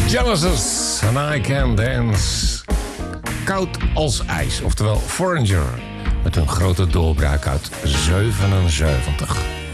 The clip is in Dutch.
Genesis and I Can Dance. Koud als ijs, oftewel Foreigner. Met een grote doorbraak uit 77.